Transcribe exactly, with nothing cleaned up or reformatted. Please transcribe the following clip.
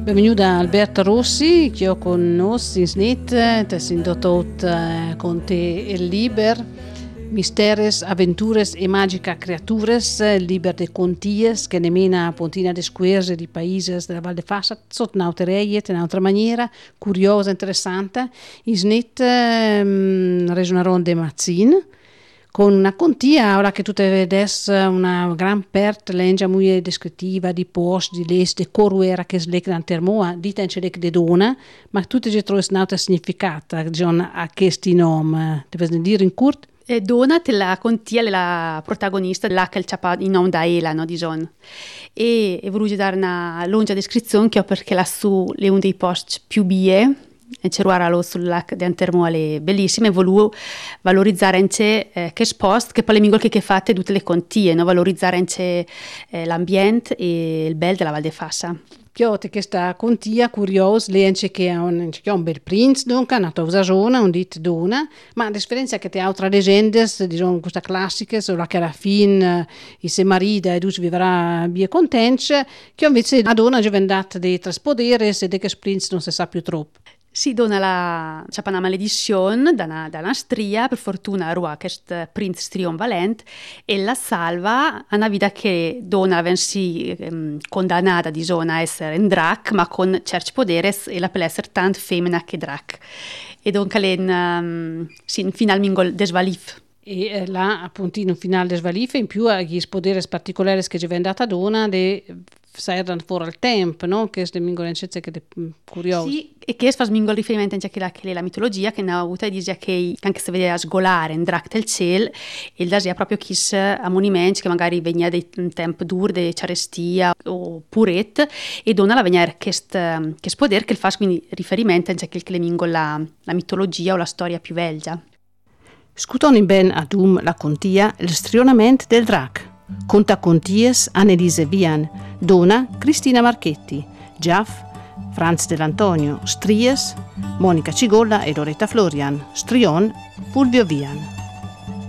Benvenuta Alberta Rossi, che ho con noi in snit, che si dotot con te il liber Misteres, Aventures e Magica Creatures, il liber de conties che ne mena a Pontina de Squerse di Paises della Val de Fassa, sotto un'altra reiet, in un'altra maniera, curiosa, interessante. In snit um, resonaron de Mazzin, con una contia, ora che tu te vedes una gran perte lengia muy descrittiva di post, di les, de coruera che slec dan termoa, dita in celec de dona, ma tu te trovi un'altra significata, John, a questi nom, te vuoi dire in curt? E Dona te la contia la protagonista là che il ciapa in nome da Ela, no, di John. E, e volevo dare una lunga descrizione che ho perché lassù le un dei post più bie, e c'era lo sul lac di Antermoale bellissime, e volevo valorizzare anche eh, che spost, che poi le mingol che, che fate tutte le contie, no? Valorizzare anche eh, l'ambiente e il bel della Val de Fassa. Che questa contia curiosa, lei anche che ha un, che ha un bel prince, dunque, una tua zona, un dit dona, ma a differenza che te altre leggende, diciamo questa classica, sulla che alla fine i se marita e dus vivrà bien contenti, che invece a donna già vendata dei traspodere e de che prince non si sa più troppo. Si dona la c'è una maledizione da una, da una stria, per fortuna rua questo prince strion valent e la salva a una vita che dona vensi ehm, condannata di zona a essere un drac ma con certi poderes e la per essere tanto femmina che drac e dunque le um, sì, in final mingol desvalif. E eh, là appunto in un finale del svalife in più gli poderi particolari che ci vengono data donna de servono fuori al tempo, no? Che è le mingolenze che è curioso. Sì, e che fa smingol riferimento anche a che è la mitologia che ne ha avuta e dice che anche se vede a sgolare in drac del cielo il da sia proprio chi a monumenti che magari veniva di un tempo dur di carestia o puret e donna la veniva che che poder che fa quindi riferimento anche a che le mingol la, la mitologia o la storia più vecchia. Scutoni ben ad um la contia il strionamento del drac. Conta conties Annelise Vian, Dona Cristina Marchetti, Giaff Franz Dell'Antonio, Stries Monica Cigolla e Loretta Florian, Strion Fulvio Vian.